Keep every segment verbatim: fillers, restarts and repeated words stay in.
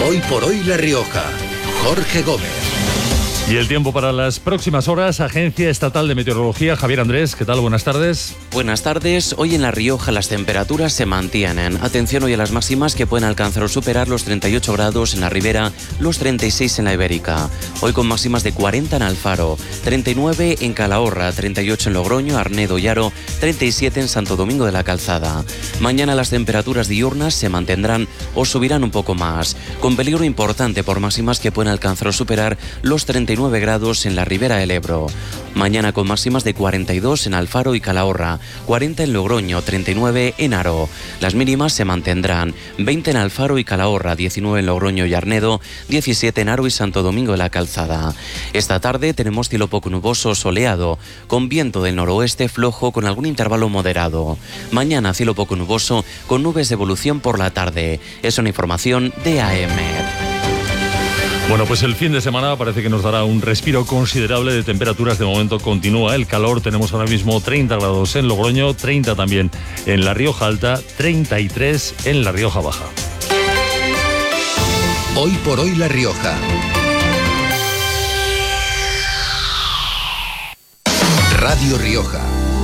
Hoy por hoy La Rioja. Jorge Gómez. Y el tiempo para las próximas horas, Agencia Estatal de Meteorología. Javier Andrés, ¿qué tal? Buenas tardes. Buenas tardes. Hoy en La Rioja las temperaturas se mantienen. Atención hoy a las máximas que pueden alcanzar o superar los treinta y ocho grados en la Ribera, los treinta y seis en la Ibérica. Hoy con máximas de cuarenta en Alfaro, treinta y nueve en Calahorra, treinta y ocho en Logroño, Arnedo y Haro, treinta y siete en Santo Domingo de la Calzada. Mañana las temperaturas diurnas se mantendrán o subirán un poco más, con peligro importante por máximas que pueden alcanzar o superar los treinta y nueve grados en la Ribera del Ebro. Mañana con máximas de cuarenta y dos en Alfaro y Calahorra, cuarenta en Logroño, treinta y nueve en Haro. Las mínimas se mantendrán, veinte en Alfaro y Calahorra, diecinueve en Logroño y Arnedo, diecisiete en Haro y Santo Domingo de la Calzada. Esta tarde tenemos cielo poco nuboso soleado, con viento del noroeste flojo con algún intervalo moderado. Mañana cielo poco nuboso con nubes de evolución por la tarde. Es una información de A M. Bueno, pues el fin de semana parece que nos dará un respiro considerable de temperaturas. De momento continúa el calor. Tenemos ahora mismo treinta grados en Logroño, treinta también en La Rioja Alta, treinta y tres en La Rioja Baja. Hoy por hoy La Rioja. Radio Rioja.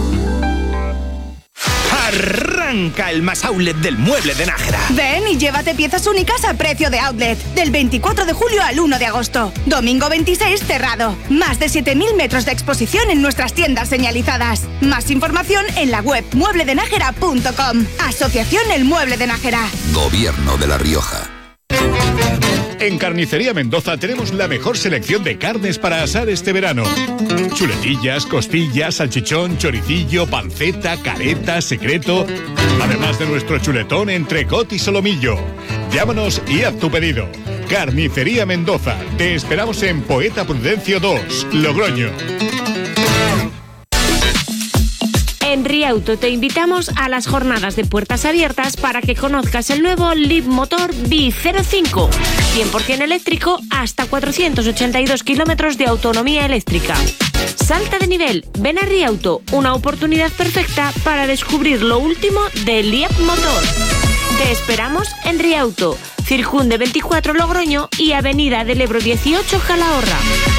Arranca el más outlet del mueble de Nájera. Ven y llévate piezas únicas a precio de outlet. Del veinticuatro de julio al uno de agosto. Domingo veintiséis cerrado. Más de siete mil metros de exposición en nuestras tiendas señalizadas. Más información en la web mueble de nájera punto com. Asociación El Mueble de Nájera. Gobierno de La Rioja. En Carnicería Mendoza tenemos la mejor selección de carnes para asar este verano. Chuletillas, costillas, salchichón, choricillo, panceta, careta, secreto. Además de nuestro chuletón, entrecot y solomillo. Llámanos y haz tu pedido. Carnicería Mendoza. Te esperamos en Poeta Prudencio dos, Logroño. En Riauto te invitamos a las jornadas de puertas abiertas para que conozcas el nuevo Leapmotor B cero cinco, cien por ciento eléctrico hasta cuatrocientos ochenta y dos kilómetros de autonomía eléctrica. Salta de nivel, ven a Riauto, una oportunidad perfecta para descubrir lo último del Leapmotor. Te esperamos en Riauto, Circunde veinticuatro Logroño y Avenida del Ebro dieciocho Calahorra.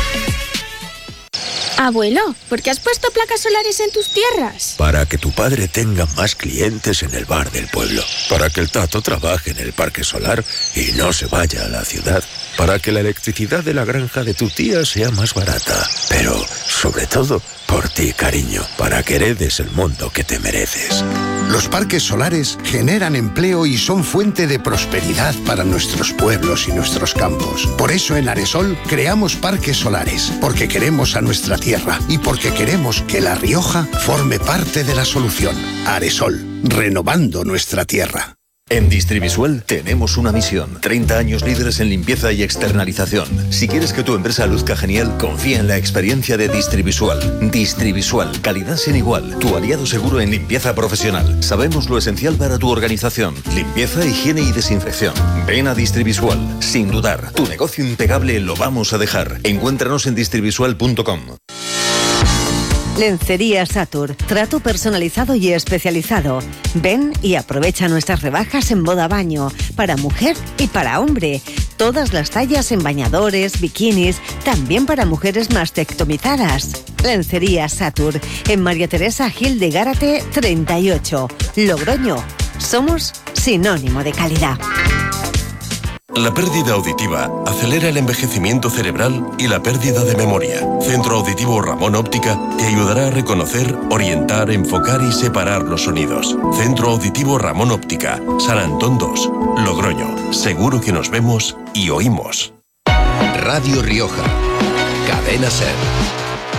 Abuelo, ¿por qué has puesto placas solares en tus tierras? Para que tu padre tenga más clientes en el bar del pueblo. Para que el Tato trabaje en el parque solar y no se vaya a la ciudad. Para que la electricidad de la granja de tu tía sea más barata. Pero, sobre todo, por ti, cariño. Para que heredes el mundo que te mereces. Los parques solares generan empleo y son fuente de prosperidad para nuestros pueblos y nuestros campos. Por eso en Aresol creamos parques solares, porque queremos a nuestra tierra y porque queremos que La Rioja forme parte de la solución. Aresol, renovando nuestra tierra. En Distrivisual tenemos una misión. treinta años líderes en limpieza y externalización. Si quieres que tu empresa luzca genial, confía en la experiencia de Distrivisual. Distrivisual, calidad sin igual. Tu aliado seguro en limpieza profesional. Sabemos lo esencial para tu organización. Limpieza, higiene y desinfección. Ven a Distrivisual. Sin dudar, tu negocio impecable lo vamos a dejar. Encuéntranos en distrivisual punto com. Lencería Satur, trato personalizado y especializado. Ven y aprovecha nuestras rebajas en boda baño, para mujer y para hombre. Todas las tallas en bañadores, bikinis, también para mujeres mastectomizadas. Lencería Satur, en María Teresa Gil de Gárate treinta y ocho, Logroño. Somos sinónimo de calidad. La pérdida auditiva acelera el envejecimiento cerebral y la pérdida de memoria. Centro Auditivo Ramón Óptica te ayudará a reconocer, orientar, enfocar y separar los sonidos. Centro Auditivo Ramón Óptica, San Antón dos, Logroño. Seguro que nos vemos y oímos. Radio Rioja. Cadena Ser.